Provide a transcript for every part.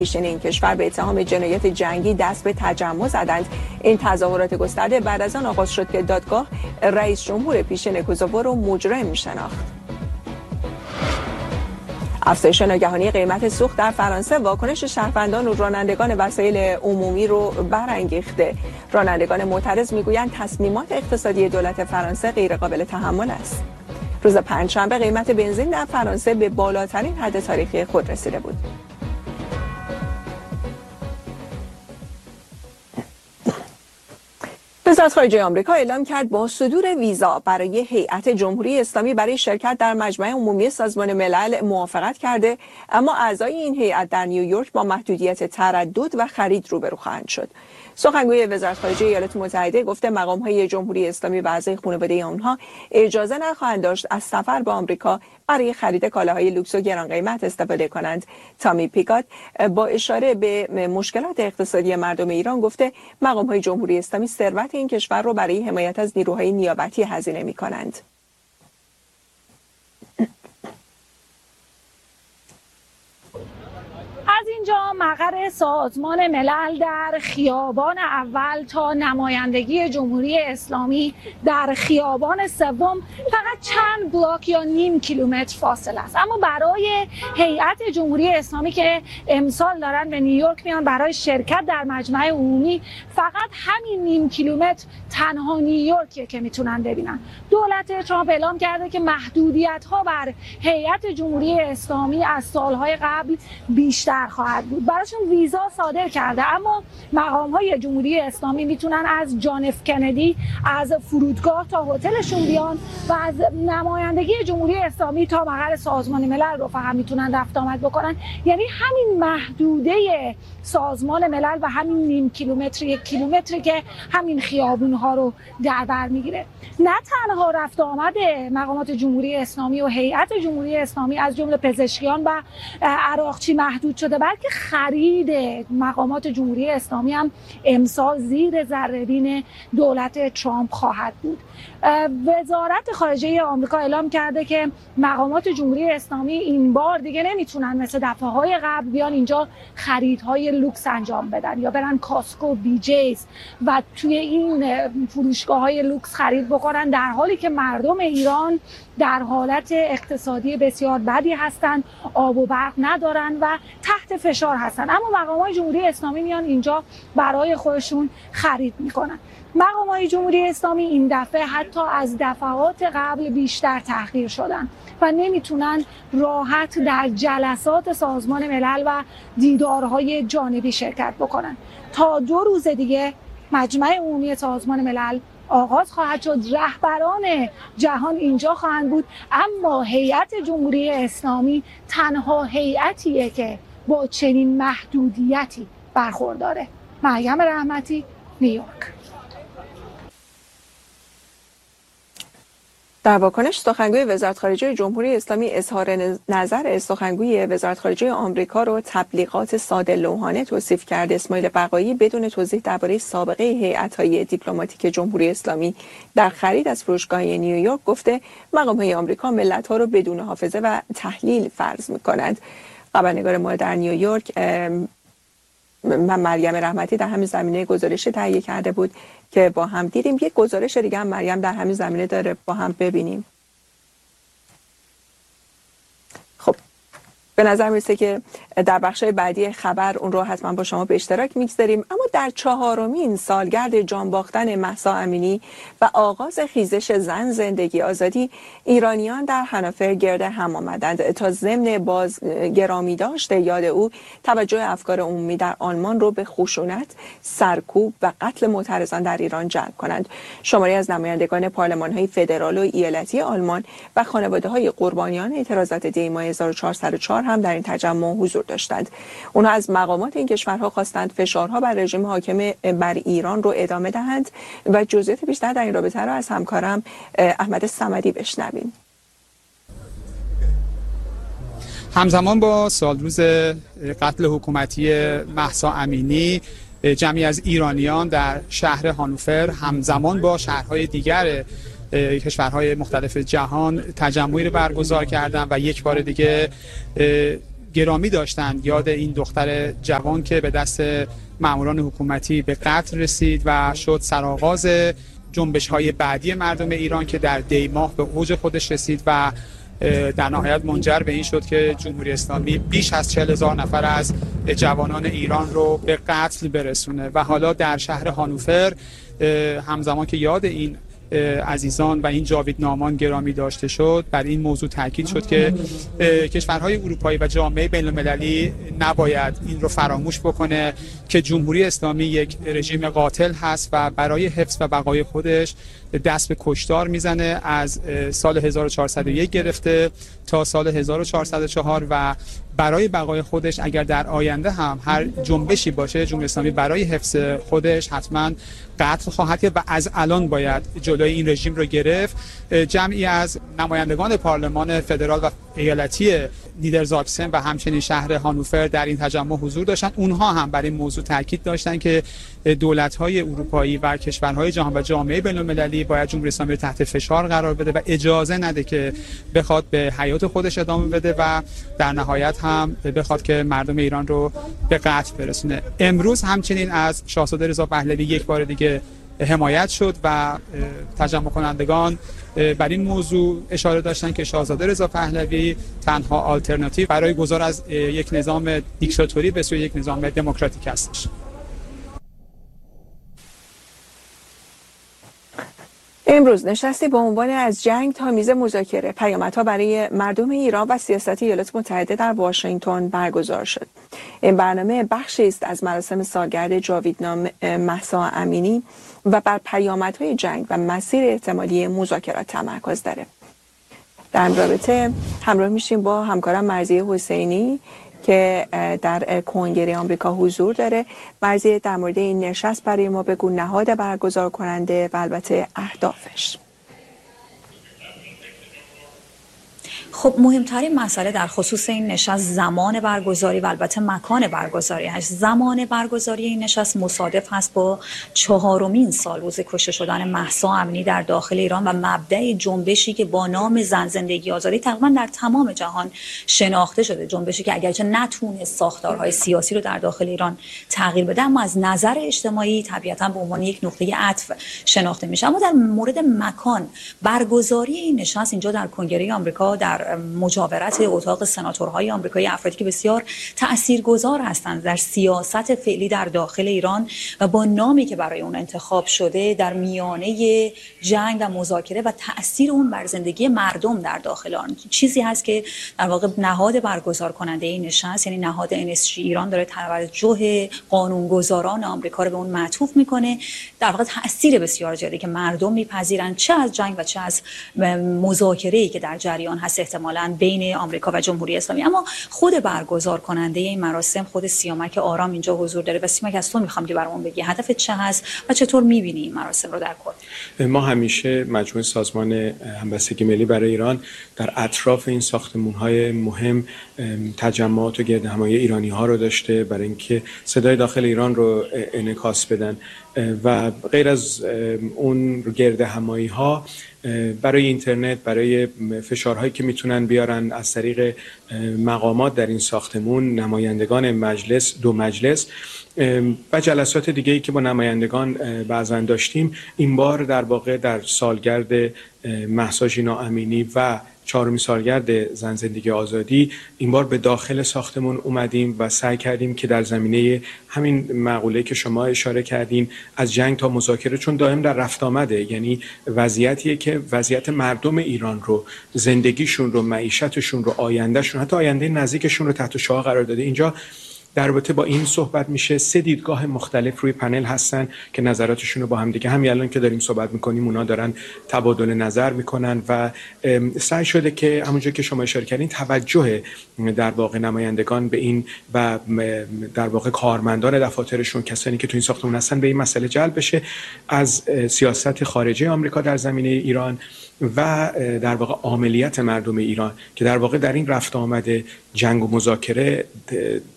پیشین این کشور به اتهام جنایت جنگی دست به تجمع زدند. این تظاهرات گسترده بعد از آن آغاز شد که دادگاه رئیس جمهور پیشین کوزوو را مجرم شناخت. افزایش ناگهانی قیمت سوخت در فرانسه واکنش شهروندان و رانندگان وسایل عمومی رو برانگیخته. رانندگان معترض میگویند تصمیمات اقتصادی دولت فرانسه غیرقابل تحمل است. روز پنجشنبه قیمت بنزین در فرانسه به بالاترین حد تاریخی خود رسیده بود. وزارت خارجه آمریکا اعلام کرد با صدور ویزا برای هیئت جمهوری اسلامی برای شرکت در مجمع عمومی سازمان ملل موافقت کرده، اما اعضای این هیئت در نیویورک با محدودیت تردد و خرید روبرو خواهند شد. سخنگوی وزارت خارجه ایالات متحده گفته مقام‌های جمهوری اسلامی و اعضای خانواده آنها اجازه نخواهند داشت از سفر به آمریکا برای خرید کالاهای لوکس و گران قیمت استفاده کنند. تامی پیکات با اشاره به مشکلات اقتصادی مردم ایران گفته مقام‌های جمهوری اسلامی ثروت این کشور را برای حمایت از نیروهای نیابتی هزینه می‌کنند. از اینجا مقر سازمان ملل در خیابان اول تا نمایندگی جمهوری اسلامی در خیابان سوم فقط چند بلاک یا نیم کیلومتر فاصله است، اما برای هیئت جمهوری اسلامی که امسال دارن به نیویورک میان برای شرکت در مجمع عمومی فقط همین نیم کیلومتر تنها نیویورکیه که میتونن ببینن. دولت ترامپ اعلام کرده که محدودیت ها بر هیئت جمهوری اسلامی از سالهای قبل بیشتر خواهد بود. براشون ویزا صادر کرده، اما مقام‌های جمهوری اسلامی میتونن از جان اف کندی از فرودگاه تا هتلشون بیان و از نمایندگی جمهوری اسلامی تا مقر سازمان ملل رو فقط میتونن رفت آمد بکنن. یعنی همین محدوده سازمان ملل و همین نیم کیلومتر، یک کیلومتری که همین خیابون‌ها رو در بر میگیره. نه تنها رفت آمد مقامات جمهوری اسلامی و هیئت جمهوری اسلامی از جمله پزشکیان و عراقچی محدود شده، بلکه خرید مقامات جمهوری اسلامی هم امسال زیر ذره‌بین دولت ترامپ خواهد بود. وزارت خارجه آمریکا اعلام کرده که مقامات جمهوری اسلامی این بار دیگه نمیتونن مثل دفعه‌های قبل بیان اینجا خریدهای لوکس انجام بدن یا برن کاسکو، بی جیز و توی این فروشگاه‌های لوکس خرید بکنن، در حالی که مردم ایران در حالت اقتصادی بسیار بدی هستند، آب و برق ندارن و تحت فشار هستن، اما مقامات جمهوری اسلامی میان اینجا برای خودشون خرید میکنن. مقامات جمهوری اسلامی این دفعه حتی از دفعات قبل بیشتر تحقیر شدن و نمیتونن راحت در جلسات سازمان ملل و دیدارهای جانبی شرکت بکنن. تا 2 روز دیگه مجمع عمومی سازمان ملل آغاز خواهد شد، رهبران جهان اینجا خواهند بود، اما هیئت جمهوری اسلامی تنها هیئتیه که با چنین محدودیتی برخورداره. مریم رحمتی، نیویورک. در واکنش سخنگوی وزارت خارجه جمهوری اسلامی اظهار نظر سخنگوی وزارت خارجه آمریکا رو تبلیغات ساده لوحانه توصیف کرد. اسماعیل بقایی بدون توضیح درباره سابقه هیئت‌های دیپلماتیک جمهوری اسلامی در خرید از فروشگاه نیویورک گفته مقام‌های آمریکا ملت‌ها رو بدون حافظه و تحلیل فرض می‌کنند. خبرنگار ما در نیویورک مریم رحمتی در همین زمینه گزارش تهیه کرده بود که با هم دیدیم. یک گزارش دیگه هم مریم در همین زمینه داره، با هم ببینیم. خب به نظر میرسه که در بخشای بعدی خبر اون رو حتما با شما به اشتراک میگذاریم. اما در 4مین سالگرد جان باختن مهسا امینی و آغاز خیزش زن زندگی آزادی، ایرانیان در هانوفر گرد هم آمدند تا ضمن گرامی داشته یاد او توجه افکار عمومی در آلمان رو به خشونت، سرکوب و قتل معترضان در ایران جلب کنند. شماری از نمایندگان پارلمان‌های فدرال و ایالتی آلمان و خانواده‌های قربانیان اعتراضات دی ماه 1404 هم در این تجمع حضور داشتند. اونها از مقامات این کشورها خواستند فشارها بر رژیم حاکم بر ایران رو ادامه دهند و جزئیات بیشتر در این رابطه رو از همکارم احمد صمدی بشنویم. همزمان با سالروز قتل حکومتی مهسا امینی، جمعی از ایرانیان در شهر هانوفر همزمان با شهرهای دیگر کشورهای مختلف جهان تجمعی رو برگزار کردن و یک بار دیگه گرامی داشتند یاد این دختر جوان که به دست ماموران حکومتی به قتل رسید و شد سرآغاز جنبش‌های بعدی مردم ایران که در دی ماه به اوج خودش رسید و در نهایت منجر به این شد که جمهوری اسلامی بیش از 40,000 نفر از جوانان ایران رو به قتل برسونه و حالا در شهر هانوفر همزمان که یاد این عزیزان و این جاویدنامان گرامی داشته شد، بر این موضوع تاکید شد که کشورهای اروپایی و جامعه بین‌المللی نباید این رو فراموش بکنه که جمهوری اسلامی یک رژیم قاتل هست و برای حفظ و بقای خودش دست به کشتار میزنه از سال 1401 گرفته تا سال 1404 و برای بقای خودش اگر در آینده هم هر جنبشی باشه جمهوری اسلامی برای حفظ خودش حتما قتل خواهد کرد و از الان باید جلوی این رژیم رو گرفت. جمعی از نمایندگان پارلمان فدرال و ایالتی نیدرزاکسن و همچنین شهر هانوفر در این تجمع حضور داشتند. اونها هم بر این موضوع تاکید داشتند که دولت‌های اروپایی و کشورهای جهان و جامعه بین‌المللی باید جمهوری اسلامی رو تحت فشار قرار بده و اجازه نده که بخواد به حیات خودش ادامه بده و در نهایت هم بخواد که مردم ایران رو به قتل برسونه. امروز همچنین از شاهزاده رضا پهلوی یک بار دیگه حمایت شد و تجمع کنندگان بر این موضوع اشاره داشتن که شاهزاده رضا پهلوی تنها آلترناتیو برای گذار از یک نظام دیکتاتوری به سوی یک نظام دموکراتیک هستش. امروز نشستی با عنوان از جنگ تا میز مذاکره پیامدها برای مردم ایران و سیاست ایالات متحده در واشنگتن برگزار شد. این برنامه بخشی است از مراسم سالگرد جاویدنام مهسا امینی و بر پیامدهای جنگ و مسیر احتمالی مذاکرات تمرکز داره. در این رابطه همراه میشیم با همکارم مرضیه حسینی که در کنگره آمریکا حضور داره. مرضیه، در مورد این نشست برای ما بگو، نهاد برگزار کننده و البته اهدافش. خب مهمترین مسئله در خصوص این نشست زمان برگزاری و البته مکان برگزاری هست. زمان برگزاری این نشست مصادف هست با 4مین سالروز کشته شدن مهسا امینی در داخل ایران و مبدأ جنبشی که با نام زن زندگی آزادی تقریبا در تمام جهان شناخته شده. جنبشی که اگرچه نتونه ساختارهای سیاسی رو در داخل ایران تغییر بده اما از نظر اجتماعی طبیعتاً به عنوان یک نقطه عطف شناخته میشه. اما در مورد مکان برگزاری این نشست اینجا در کنگره آمریکا در مجاورت اتاق سناتورهای آمریکایی، افرادی که بسیار تاثیرگذار هستند در سیاست فعلی در داخل ایران و با نامی که برای اون انتخاب شده در میانه جنگ و مذاکره و تاثیر اون بر زندگی مردم در داخل آن چیزی هست که در واقع نهاد برگزار کننده این نشست یعنی نهاد NSG ایران داره توجه قانونگذاران آمریکا رو به اون معطوف میکنه. در واقع تاثیر بسیار زیادی که مردم میپذیرن چه از جنگ و چه از مذاکره‌ای که در جریان هست احتمالاً بین آمریکا و جمهوری اسلامی. اما خود برگزار کننده این مراسم خود سیامک آرام اینجا حضور داره و سیامک از تو میخوام که برامون بگی هدفت چه هست و چطور میبینی این مراسم رو در کل؟ ما همیشه مجموعه سازمان همبستگی ملی برای ایران در اطراف این ساختمان‌های مهم تجمعات و گردهمایی ایرانی‌ها رو داشته برای اینکه صدای داخل ایران رو انعکاس بدن و غیر از اون گردهمایی‌ها برای اینترنت، برای فشارهایی که میتونن بیارن از طریق مقامات در این ساختمون، نمایندگان مجلس، دو مجلس و جلسات دیگه‌ای که با نمایندگان بعضا داشتیم، این بار در واقع در سالگرد مهسا ژینا امینی و 4مین سالگرد زن زندگی آزادی این بار به داخل ساختمون اومدیم و سعی کردیم که در زمینه همین مقوله که شما اشاره کردین از جنگ تا مذاکره، چون دائم در رفت آمده، یعنی وضعیتیه که وضعیت مردم ایران رو، زندگیشون رو، معیشتشون رو، آیندهشون، حتی آینده نزدیکشون رو تحت شعاع قرار داده. اینجا در رابطه با این صحبت میشه. 3 دیدگاه مختلف روی پنل هستن که نظراتشون رو با هم دیگه همین الان که داریم صحبت میکنیم اونا دارن تبادل نظر میکنن و سعی شده که همونجور که شما اشاره کردین توجه در واقع نمایندگان به این و در واقع کارمندان دفاترشون، کسانی که تو این ساختمان هستن، به این مسئله جلب بشه از سیاست خارجه آمریکا در زمینه ایران و در واقع عاملیت مردم ایران که در واقع در این رفت آمده جنگ و مذاکره در واقع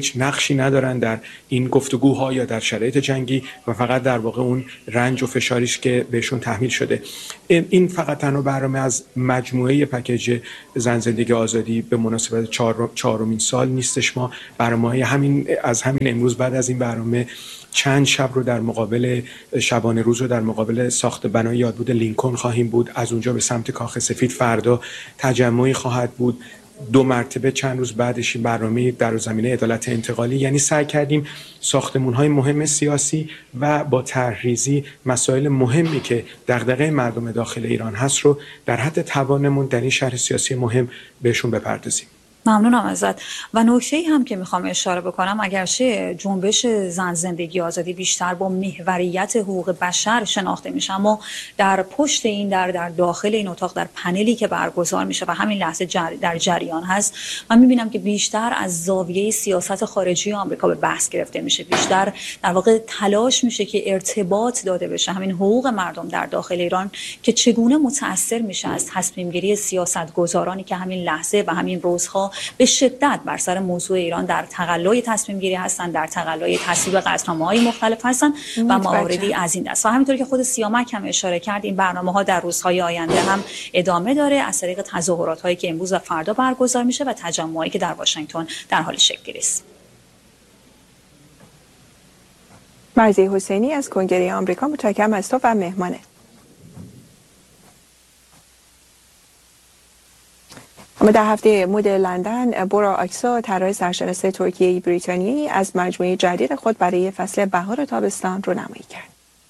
هیچ نقشی ندارن در این گفتگوها یا در شرایط جنگی و فقط در واقع اون رنج و فشاریش که بهشون تحمیل شده. این فقط تنها برنامه از مجموعه پکیج زن زندگی آزادی به مناسبت چهارمین سال نیستش. ما برنامه‌های از همین امروز بعد از این برنامه چند شب رو در مقابل شبانه روز رو در مقابل ساخت بنای یادبود لینکن خواهیم بود. از اونجا به سمت کاخ سفید فردا تجمعی خواهد بود. 2 مرتبه چند روز بعدش این برنامه در زمینه عدالت انتقالی. یعنی سعی کردیم ساختمان‌های مهم سیاسی و با طرحریزی مسائل مهمی که دغدغه مردم داخل ایران هست رو در حد توانمون در این شهر سیاسی مهم بهشون بپردازیم. ممنونم ازت. و نکته‌ای هم که میخوام اشاره بکنم، اگرچه جنبش زن زندگی آزادی بیشتر با محوریت حقوق بشر شناخته میشه، اما در پشت این در داخل این اتاق در پنلی که برگزار میشه و همین لحظه در جریان هست، من میبینم که بیشتر از زاویه سیاست خارجی آمریکا به بحث گرفته میشه. بیشتر در واقع تلاش میشه که ارتباط داده بشه همین حقوق مردم در داخل ایران که چگونه متأثر میشه از تصمیم گیری سیاستگزارانی که همین لحظه و همین روزها به شدت بر سر موضوع ایران در تقلای تصمیم گیری هستند، در تقلای تصویب قطعنامه‌های مختلف هستند و مواردی از این دست. و همینطور که خود سیامک هم اشاره کرد، این برنامه‌ها در روزهای آینده هم ادامه داره از طریق تظاهرات‌هایی که امروز و فردا برگزار میشه و تجمعی که در واشنگتن در حال شکل گیری است. مرضیه حسینی از کنگره آمریکا، متشکرم از تو و مهمانت. اما در هفته مد لندن، بورا آکسا، طراح سرشناس ترکیه‌ای بریتانیایی از مجموعه جدید خود برای فصل بهار و تابستان رونمایی کرد.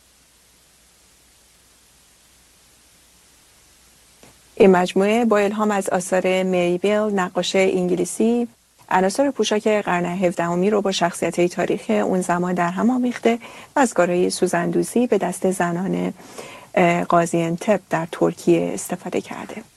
این مجموعه با الهام از آثار مری بیل، نقاش انگلیسی، عناصر پوشاک قرن 17 رو با شخصیت‌های تاریخی اون زمان در هم آمیخته و از کارهای سوزندوزی به دست زنان قازیانتپ در ترکیه استفاده کرده.